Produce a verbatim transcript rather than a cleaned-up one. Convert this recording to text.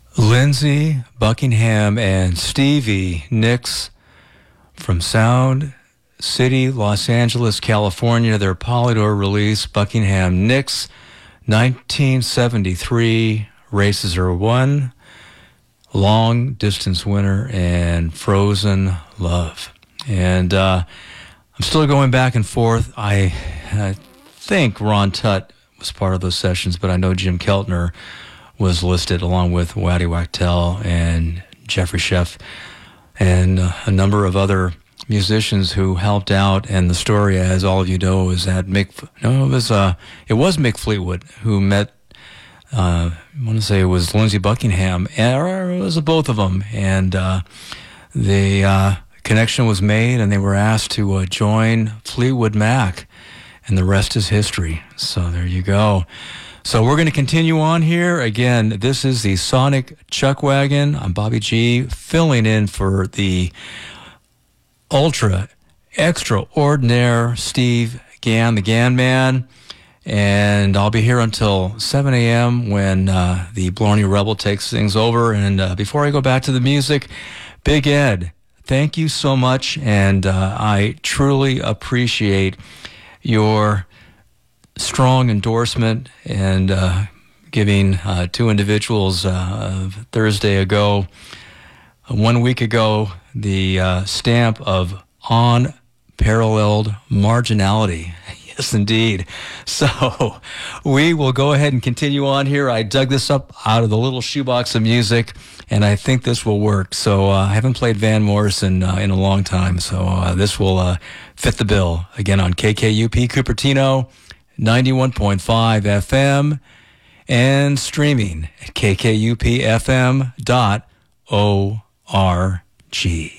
Lindsey Buckingham and Stevie Nicks from Sound City, Los Angeles, California. Their Polydor release, Buckingham Nicks, nineteen seventy-three, Races Are Won, Long Distance Winner, and Frozen Love. And uh, I'm still going back and forth. I, I think Ron Tutt was part of those sessions, but I know Jim Keltner was listed along with Waddy Wachtel and Jeffrey Sheff and uh, a number of other musicians who helped out. And the story, as all of you know, is that Mick, no, it was, uh, it was Mick Fleetwood who met, uh, I want to say it was Lindsey Buckingham, or it was both of them. And uh, the uh, connection was made, and they were asked to uh, join Fleetwood Mac, and the rest is history. So there you go. So we're going to continue on here. Again, this is the Sonic Chuck Wagon. I'm Bobby G, filling in for the ultra extraordinaire Steve Gann, the Gann Man. And I'll be here until seven a.m. when uh, the Blarney Rebel takes things over. And uh, before I go back to the music, Big Ed, thank you so much. And uh, I truly appreciate your strong endorsement and uh, giving uh, two individuals uh, Thursday ago, uh, one week ago, the uh, stamp of unparalleled marginality. Yes, indeed. So we will go ahead and continue on here. I dug this up out of the little shoebox of music, and I think this will work. So uh, I haven't played Van Morrison uh, in a long time, so uh, this will uh, fit the bill. Again, on K K U P Cupertino, ninety-one point five F M, and streaming at K K U P F M dot org.